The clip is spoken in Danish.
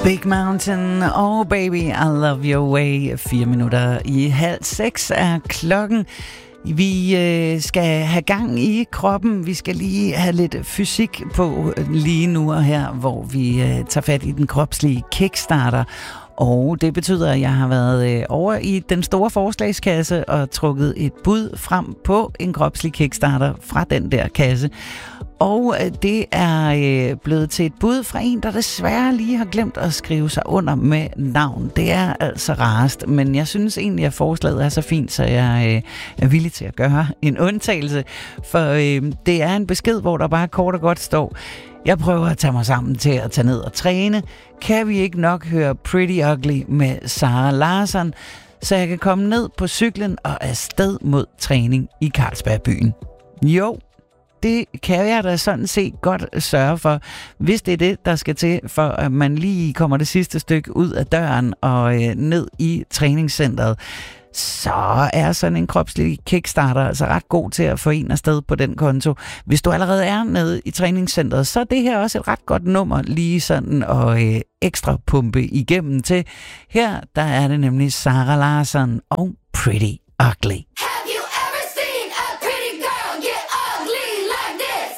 Big Mountain, oh baby, I love your way. 5:04 er klokken. Vi skal have gang i kroppen. Vi skal lige have lidt fysik på lige nu og her, hvor vi tager fat i den kropslige kickstarter. Og det betyder, at jeg har været over i den store forslagskasse og trukket et bud frem på en kropslig kickstarter fra den der kasse. Og det er blevet til et bud fra en, der desværre lige har glemt at skrive sig under med navn. Det er altså rarest, men jeg synes egentlig, at forslaget er så fint, så jeg er villig til at gøre en undtagelse. For det er en besked, hvor der bare kort og godt står: jeg prøver at tage mig sammen til at tage ned og træne. Kan vi ikke nok høre Pretty Ugly med Zara Larsson, så jeg kan komme ned på cyklen og afsted mod træning i Carlsbergbyen? Jo, det kan jeg da sådan set godt sørge for, hvis det er det, der skal til, for at man lige kommer det sidste stykke ud af døren og ned i træningscenteret. Så er sådan en kropslig kickstarter altså ret god til at få en afsted på den konto. Hvis du allerede er nede i træningscenteret, så er det her også et ret godt nummer lige sådan og ekstra pumpe igennem til. Her der er det nemlig Zara Larsson og Pretty Ugly.